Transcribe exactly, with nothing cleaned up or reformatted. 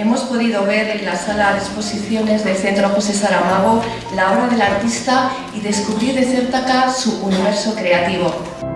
Hemos podido ver en la sala de exposiciones del Centro José Saramago la obra del artista y descubrir de cerca su universo creativo.